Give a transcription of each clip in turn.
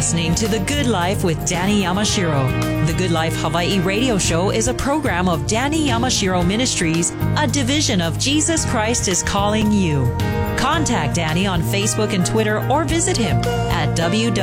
listening to The Good Life with Danny Yamashiro. The Good Life Hawaii radio show is a program of Danny Yamashiro Ministries, a division of Jesus Christ is Calling You. Contact Danny on Facebook and Twitter or visit him at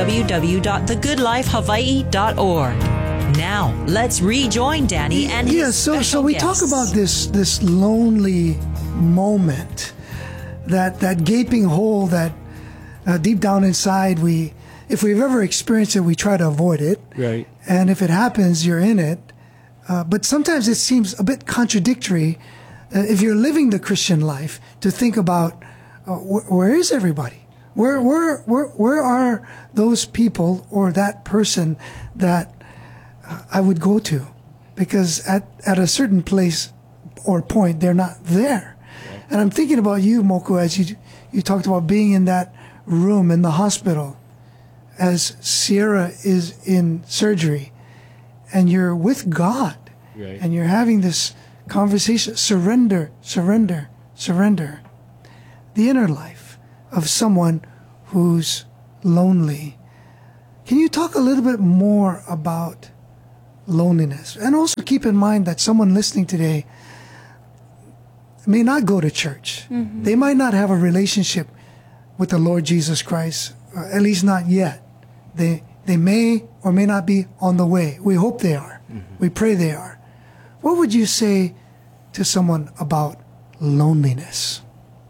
www.thegoodlifehawaii.org. Now, let's rejoin Danny and his so we guests. talk about this lonely moment, that gaping hole that deep down inside, if we've ever experienced it, we try to avoid it. Right. And if it happens, you're in it. But sometimes it seems a bit contradictory if you're living the Christian life to think about where is everybody? Where are those people or that person that I would go to? Because at a certain place or point, they're not there. Right. And I'm thinking about you, Moku, as you talked about being in that room in the hospital as Sierra is in surgery, and you're with God, right, and you're having this conversation, surrender. The inner life of someone who's lonely. Can you talk a little bit more about loneliness? And also keep in mind that someone listening today may not go to church. Mm-hmm. They might not have a relationship with the Lord Jesus Christ, at least not yet. They may or may not be on the way. We hope they are. Mm-hmm. We pray they are. What would you say to someone about loneliness?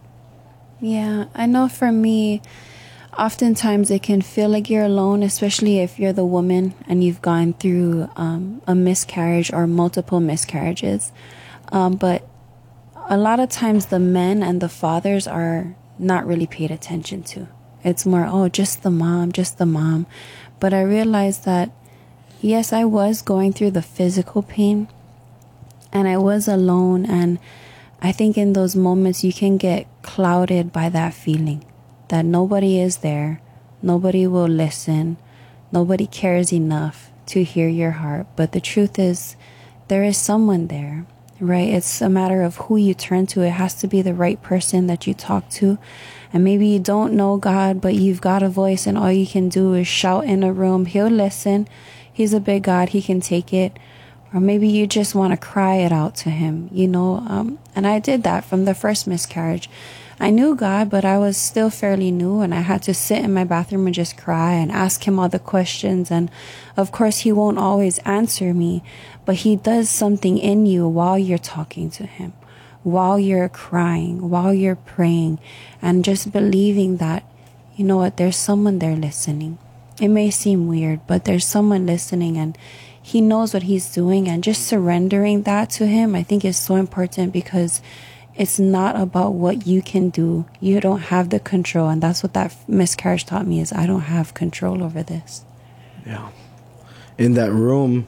Yeah, I know for me, oftentimes it can feel like you're alone, especially if you're the woman and you've gone through a miscarriage or multiple miscarriages. But a lot of times the men and the fathers are not really paid attention to. It's more, just the mom. But I realized that, yes, I was going through the physical pain and I was alone. And I think in those moments you can get clouded by that feeling that nobody is there, nobody will listen, nobody cares enough to hear your heart. But the truth is, there is someone there, right? It's a matter of who you turn to. It has to be the right person that you talk to. And maybe you don't know God, but you've got a voice and all you can do is shout in a room. He'll listen. He's a big God. He can take it. Or maybe you just want to cry it out to him, and I did that from the first miscarriage. I knew God, but I was still fairly new, and I had to sit in my bathroom and just cry and ask him all the questions. And of course, he won't always answer me, but he does something in you while you're talking to him, while you're crying, while you're praying, and just believing that, you know what, there's someone there listening. It may seem weird, but there's someone listening, and he knows what he's doing. And just surrendering that to him, I think, is so important, because it's not about what you can do. You don't have the control. And that's what that miscarriage taught me, is I don't have control over this. Yeah. In that room,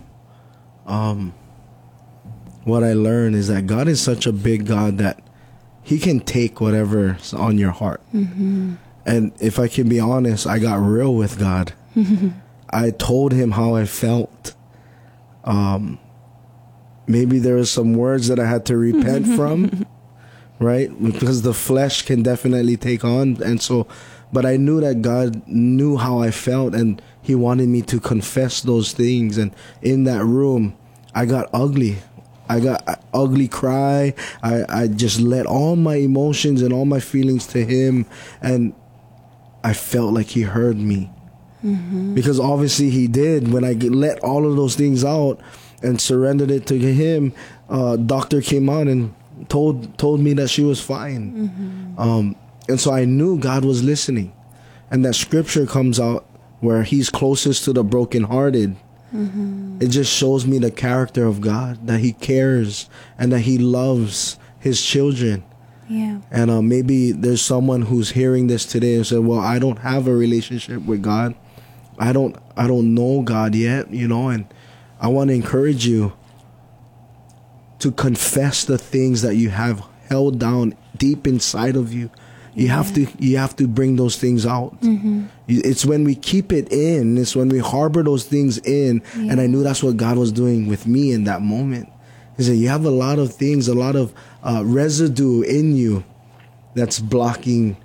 what I learned is that God is such a big God that he can take whatever's on your heart. Mm-hmm. And if I can be honest, I got real with God. I told him how I felt. Maybe there were some words that I had to repent from, right? Because the flesh can definitely take on. And so, but I knew that God knew how I felt, and he wanted me to confess those things. And in that room, I got ugly. I got ugly cry. I just let all my emotions and all my feelings to him. And I felt like he heard me. Mm-hmm. Because obviously he did. When I let all of those things out and surrendered it to him, doctor came out and told me that she was fine. Mm-hmm. And so I knew God was listening. And that scripture comes out where he's closest to the brokenhearted. Mm-hmm. It just shows me the character of God, that he cares and that he loves his children. Yeah. And maybe there's someone who's hearing this today and said, well, I don't have a relationship with God. I don't know God yet, and I want to encourage you to confess the things that you have held down deep inside of you. You have to bring those things out. Mm-hmm. It's when we keep it in, it's when we harbor those things in. Yeah. And I knew that's what God was doing with me in that moment. He said, you have a lot of things, a lot of residue in you that's blocking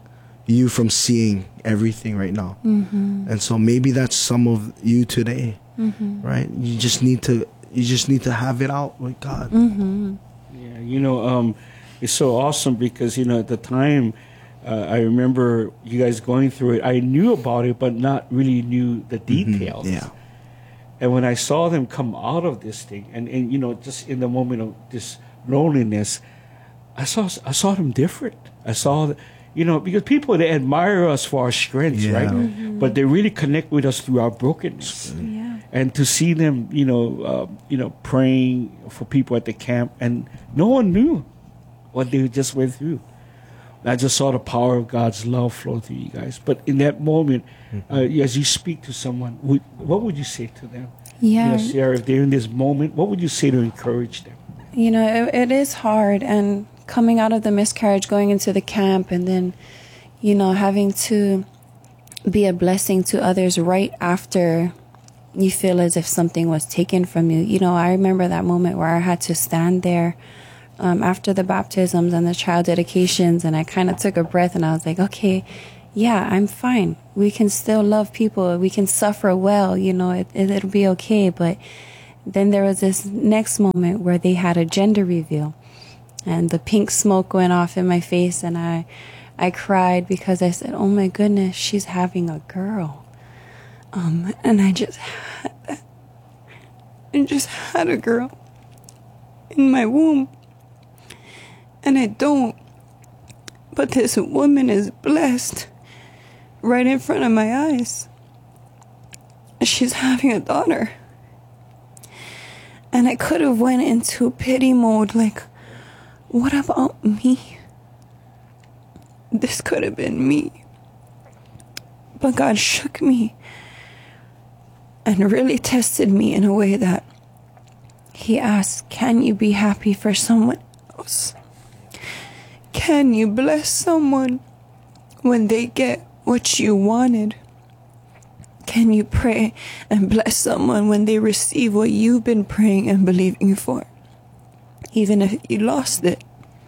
you from seeing everything right now. And so maybe that's some of you today, right? You just need to have it out with God. Yeah, you know, it's so awesome because, you know, at the time, I remember you guys going through it. I knew about it, but not really knew the details. Yeah. And when I saw them come out of this thing, and you know, just in the moment of this loneliness, I saw them different. I saw, you know, because people, they admire us for our strengths, right? But they really connect with us through our brokenness. Yeah. And to see them, you know, praying for people at the camp, and no one knew what they just went through. I just saw the power of God's love flow through you guys. But in that moment, as you speak to someone, what would you say to them? Yeah. You know, Sarah, if they're in this moment, what would you say to encourage them? You know, it is hard. And coming out of the miscarriage, going into the camp, and then, you know, having to be a blessing to others right after you feel as if something was taken from you. You know, I remember that moment where I had to stand there after the baptisms and the child dedications, and I kind of took a breath and I was like, okay, yeah, I'm fine. We can still love people. We can suffer well, you know, it'll be okay. But then there was this next moment where they had a gender reveal, and the pink smoke went off in my face, and I cried because I said, oh my goodness, she's having a girl. And I just had a girl in my womb. And I don't. But this woman is blessed right in front of my eyes. She's having a daughter. And I could have went into pity mode, like, what about me? This could have been me. But God shook me and really tested me in a way that He asked, can you be happy for someone else? Can you bless someone when they get what you wanted? Can you pray and bless someone when they receive what you've been praying and believing for, even if you lost it?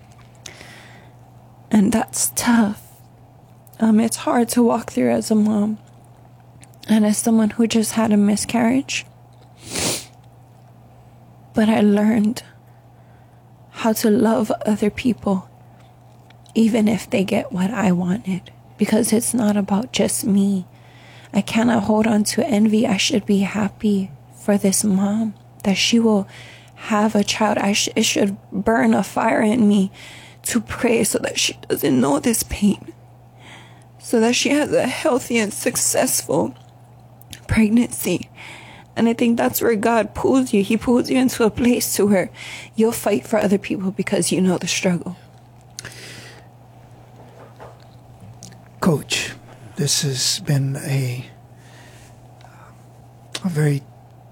And that's tough. It's hard to walk through as a mom and as someone who just had a miscarriage. But I learned how to love other people even if they get what I wanted, because it's not about just me. I cannot hold on to envy. I should be happy for this mom that she will have a child. It should burn a fire in me to pray so that she doesn't know this pain, so that she has a healthy and successful pregnancy. And I think that's where God pulls you. He pulls you into a place to where you'll fight for other people because you know the struggle. Coach, this has been a very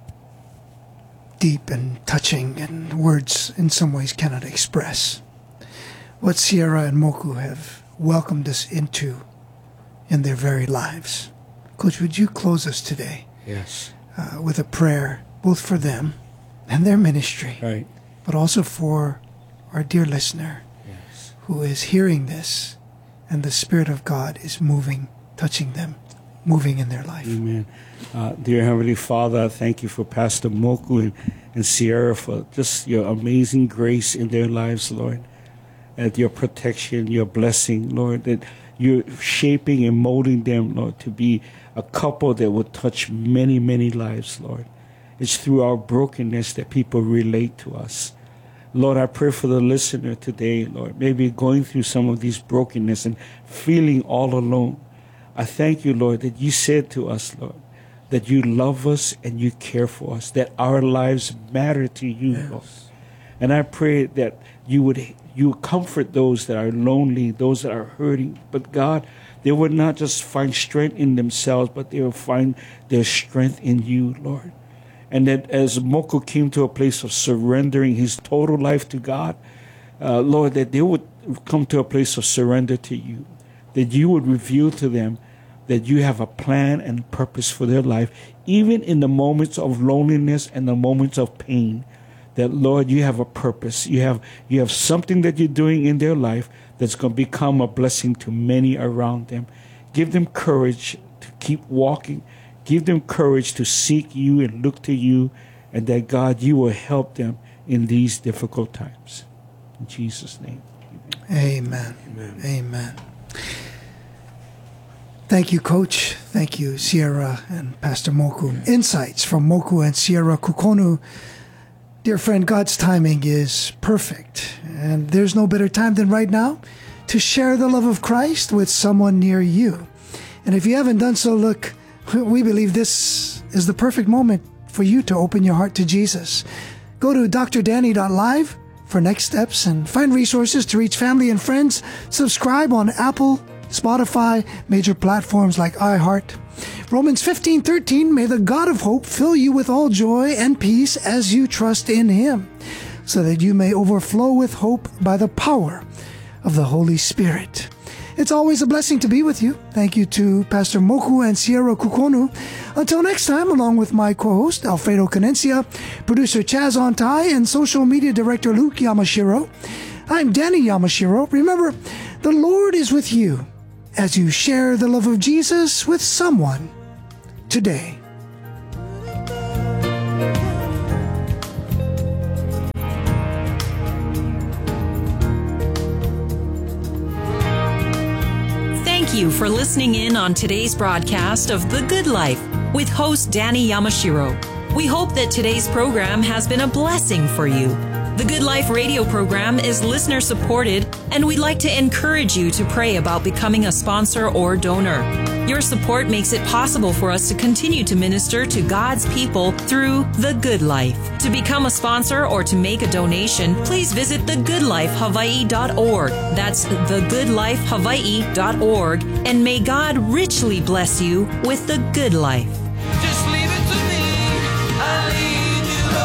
deep and touching, and words in some ways cannot express what Sierra and Moku have welcomed us into in their very lives. Coach, would you close us today? Yes. With a prayer, both for them and their ministry, Right. but also for our dear listener, Yes. who is hearing this, and the Spirit of God is moving, touching them, moving in their life. Amen. Dear Heavenly Father, I thank you for Pastor Moku and Sierra for just your amazing grace in their lives, Lord, and your protection, your blessing, Lord, that you're shaping and molding them, Lord, to be a couple that will touch many, many lives, Lord. It's through our brokenness that people relate to us. Lord, I pray for the listener today, Lord, maybe going through some of these brokenness and feeling all alone. I thank you, Lord, that you said to us, Lord, that you love us and you care for us, that our lives matter to you, Yes. Lord. And I pray that you would comfort those that are lonely, those that are hurting. But God, they would not just find strength in themselves, but they will find their strength in you, Lord. And that as Moku came to a place of surrendering his total life to God, Lord, that they would come to a place of surrender to you, that you would reveal to them that you have a plan and purpose for their life, even in the moments of loneliness and the moments of pain, that, Lord, you have a purpose. You have something that you're doing in their life that's going to become a blessing to many around them. Give them courage to keep walking. Give them courage to seek you and look to you, and that, God, you will help them in these difficult times. In Jesus' name. Amen. Amen. Amen. Thank you, Coach. Thank you, Sierra and Pastor Moku. Insights from Moku and Sierra Kukonu. Dear friend, God's timing is perfect, and there's no better time than right now to share the love of Christ with someone near you. And if you haven't done so, look, we believe this is the perfect moment for you to open your heart to Jesus. Go to drdanny.live for next steps and find resources to reach family and friends. Subscribe on Apple, Spotify, major platforms like iHeart. Romans 15:13, may the God of hope fill you with all joy and peace as you trust in him, so that you may overflow with hope by the power of the Holy Spirit. It's always a blessing to be with you. Thank you to Pastor Moku and Sierra Kukonu. Until next time, along with my co-host, Alfredo Canencia, producer Chaz Ontai, and social media director Luke Yamashiro, I'm Danny Yamashiro. Remember, the Lord is with you as you share the love of Jesus with someone today. Thank you for listening in on today's broadcast of The Good Life with host Danny Yamashiro. We hope that today's program has been a blessing for you. The Good Life radio program is listener supported, and we'd like to encourage you to pray about becoming a sponsor or donor. Your support makes it possible for us to continue to minister to God's people through The Good Life. To become a sponsor or to make a donation, please visit thegoodlifehawaii.org. That's thegoodlifehawaii.org, and may God richly bless you with the good life. Just leave it to me. I leave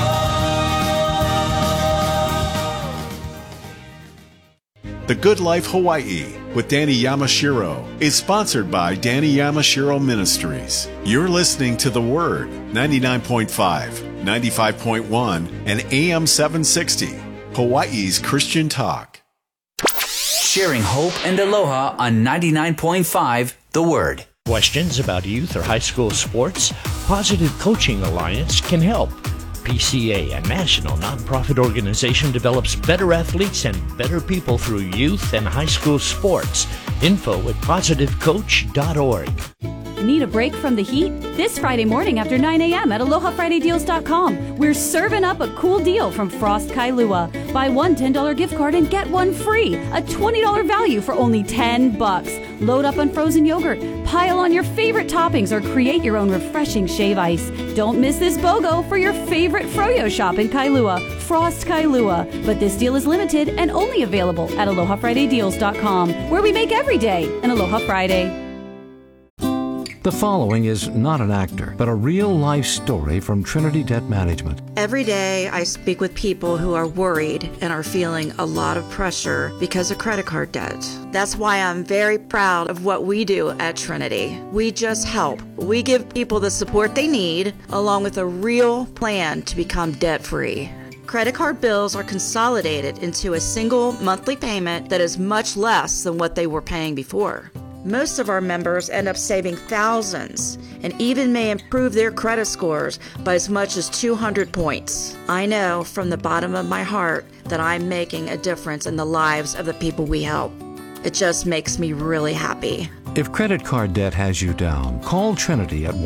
you, Lord. The Good Life Hawaii with Danny Yamashiro is sponsored by Danny Yamashiro Ministries. You're listening to The Word, 99.5, 95.1, and AM 760, Hawaii's Christian Talk. Sharing hope and aloha on 99.5 The Word. Questions about youth or high school sports? Positive Coaching Alliance can help. PCA, a national nonprofit organization, develops better athletes and better people through youth and high school sports. Info at positivecoach.org. Need a break from the heat? This Friday morning after 9 a.m. at AlohaFridayDeals.com, we're serving up a cool deal from Frost Kailua. Buy one $10 gift card and get one free. A $20 value for only $10. Load up on frozen yogurt, pile on your favorite toppings, or create your own refreshing shave ice. Don't miss this BOGO for your favorite froyo shop in Kailua, Frost Kailua. But this deal is limited and only available at AlohaFridayDeals.com, where we make every day an Aloha Friday. The following is not an actor, but a real-life story from Trinity Debt Management. Every day I speak with people who are worried and are feeling a lot of pressure because of credit card debt. That's why I'm very proud of what we do at Trinity. We just help. We give people the support they need, along with a real plan to become debt-free. Credit card bills are consolidated into a single monthly payment that is much less than what they were paying before. Most of our members end up saving thousands and even may improve their credit scores by as much as 200 points. I know from the bottom of my heart that I'm making a difference in the lives of the people we help. It just makes me really happy. If credit card debt has you down, call Trinity at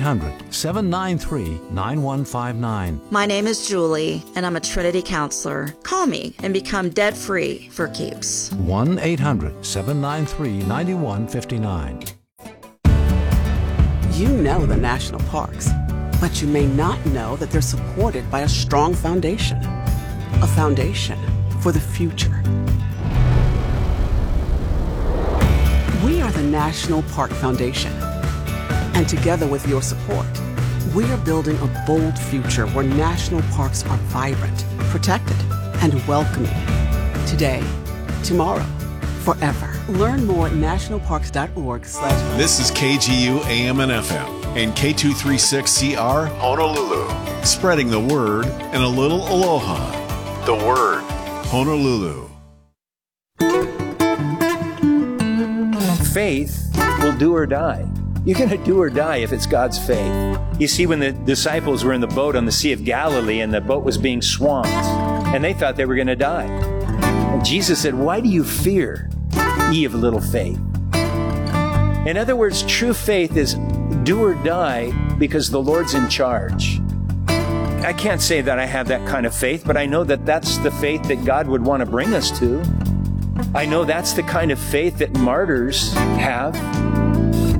1-800-793-9159. My name is Julie, and I'm a Trinity counselor. Call me and become debt-free for keeps. 1-800-793-9159. You know the national parks, but you may not know that they're supported by a strong foundation. A foundation for the future. We are the National Park Foundation, and together with your support, we are building a bold future where national parks are vibrant, protected, and welcoming. Today, tomorrow, forever. Learn more at nationalparks.org/. This is KGU AM and FM, and K236CR Honolulu. Spreading the word and a little aloha. The Word, Honolulu. Faith will do or die. You're going to do or die if it's God's faith. You see, when the disciples were in the boat on the Sea of Galilee and the boat was being swamped, and they thought they were going to die. And Jesus said, "Why do you fear, ye of little faith?" In other words, true faith is do or die because the Lord's in charge. I can't say that I have that kind of faith, but I know that that's the faith that God would want to bring us to. I know that's the kind of faith that martyrs have.